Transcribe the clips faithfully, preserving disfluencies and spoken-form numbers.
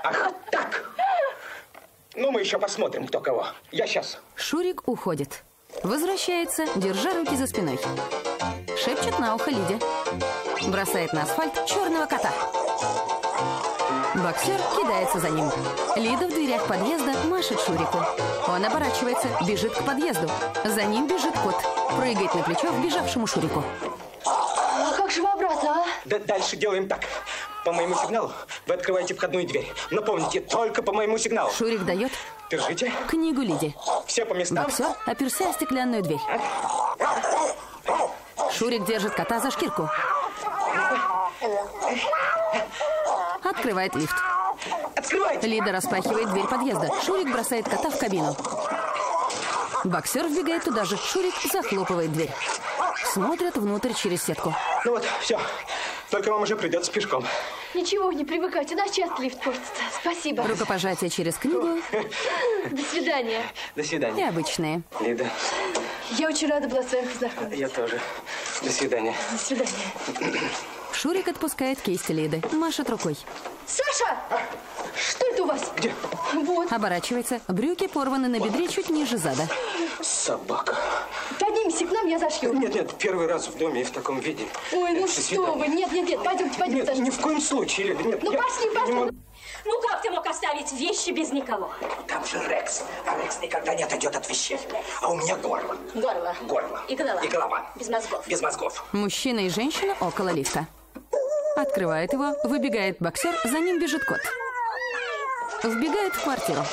Ах, так. Ну, мы еще посмотрим, кто кого. Я сейчас. Шурик уходит. Возвращается, держа руки за спиной. Шепчет на ухо Лиде. Бросает на асфальт черного кота. Боксер кидается за ним. Лида в дверях подъезда машет Шурику. Он оборачивается, бежит к подъезду. За ним бежит кот. Прыгает на плечо вбежавшему Шурику. А как же вы обратно, а? Да дальше делаем так. По моему сигналу вы открываете входную дверь. Но помните, только по моему сигналу. Шурик дает Держите. книгу Лиде. Все по местам. Боксер оперся о стеклянную дверь. Шурик держит кота за шкирку. Открывает лифт. Открывайте. Лида распахивает дверь подъезда. Шурик бросает кота в кабину. Боксер вбегает туда же. Шурик захлопывает дверь. Смотрят внутрь через сетку. Ну вот, все. Только вам уже придется пешком. Ничего, не привыкайте, на часто лифт портится. Спасибо. Рукопожатие через книгу. До свидания. До свидания. Необычные. Лида. Я очень рада была с вами познакомиться. Я тоже. До свидания. До свидания. Шурик отпускает кисть Лиды. Машет рукой. Саша! Что это у вас? Где? Вот. Оборачивается. Брюки порваны на бедре чуть ниже зада. Собака. Поднимите к нам, я зашью. Нет, нет, первый раз в доме и в таком виде. Ой, ну До что свидания. вы. Нет, нет, нет, пойдемте, пойдемте, Нет, Саша. ни в коем случае, Лида. Нет, Ну я пошли, не пошли. могу. Ну как ты мог оставить вещи без никого? Там же Рекс, а Рекс никогда не отойдет от вещей. А у меня горло. Горло. Горло. И голова. И голова. Без мозгов. Без мозгов. Мужчина и женщина около лифта. Открывает его, выбегает боксер, за ним бежит кот. Вбегает в квартиру.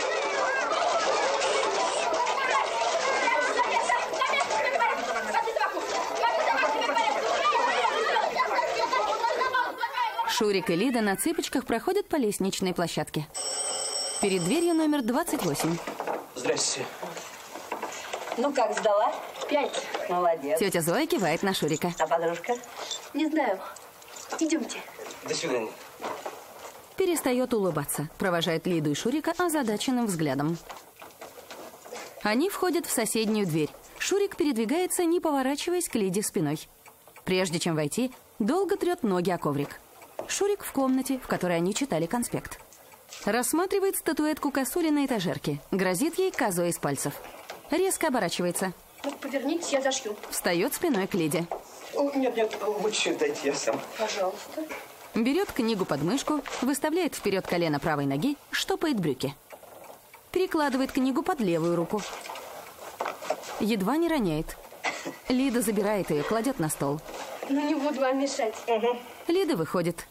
Шурик и Лида на цыпочках проходят по лестничной площадке. Перед дверью номер двадцать восемь. Здрасте. Ну как, сдала? Пять. Молодец. Тетя Зоя кивает на Шурика. А подружка? Не знаю. Идемте. До свидания. Перестает улыбаться, провожает Лиду и Шурика озадаченным взглядом. Они входят в соседнюю дверь. Шурик передвигается, не поворачиваясь к Лиде спиной. Прежде чем войти, долго трет ноги о коврик. Шурик в комнате, в которой они читали конспект. Рассматривает статуэтку косули на этажерке. Грозит ей козой из пальцев. Резко оборачивается. Ну, повернитесь, я зашью. Встает спиной к Лиде. О, нет, нет, лучше дайте я сам. Пожалуйста. Берет книгу под мышку, выставляет вперед колено правой ноги, штопает брюки. Перекладывает книгу под левую руку. Едва не роняет. Лида забирает ее, кладет на стол. Ну, не буду вам мешать. Угу. Лида выходит.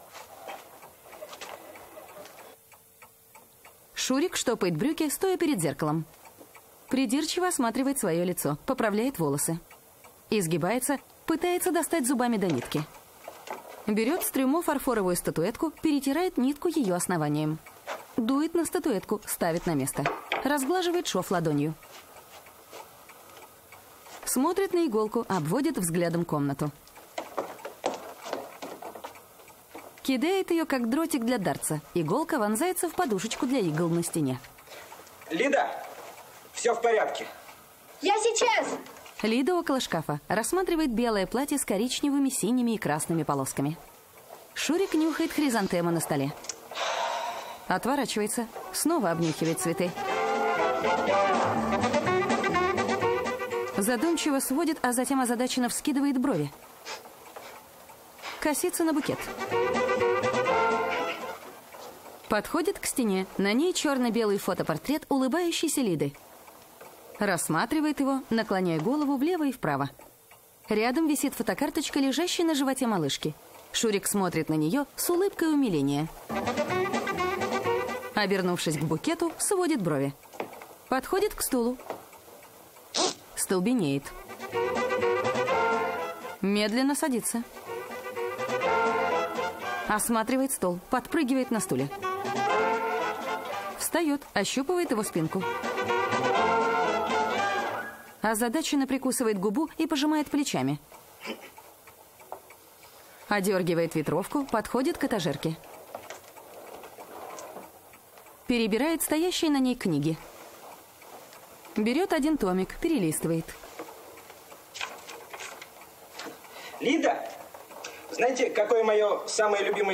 Шурик штопает брюки, стоя перед зеркалом. Придирчиво осматривает свое лицо, поправляет волосы. Изгибается, пытается достать зубами до нитки. Берет с трюмо фарфоровую статуэтку, перетирает нитку ее основанием. Дует на статуэтку, ставит на место. Разглаживает шов ладонью. Смотрит на иголку, обводит взглядом комнату. Кидает ее, как дротик для дартса. Иголка вонзается в подушечку для игл на стене. Лида, все в порядке. Я сейчас! Лида около шкафа рассматривает белое платье с коричневыми, синими и красными полосками. Шурик нюхает хризантему на столе. Отворачивается, снова обнюхивает цветы. Задумчиво сводит, а затем озадаченно вскидывает брови. Косится на букет. Подходит к стене. На ней черно-белый фотопортрет улыбающейся Лиды. Рассматривает его, наклоняя голову влево и вправо. Рядом висит фотокарточка, лежащая на животе малышки. Шурик смотрит на нее с улыбкой умиления. Обернувшись к букету, сводит брови. Подходит к стулу. Столбенеет. Медленно садится. Осматривает стол, подпрыгивает на стуле. Встает, ощупывает его спинку. Озадаченно прикусывает губу и пожимает плечами. Одергивает ветровку, подходит к этажерке. Перебирает стоящие на ней книги. Берет один томик, перелистывает. Лида, знаете, какое мое самое любимое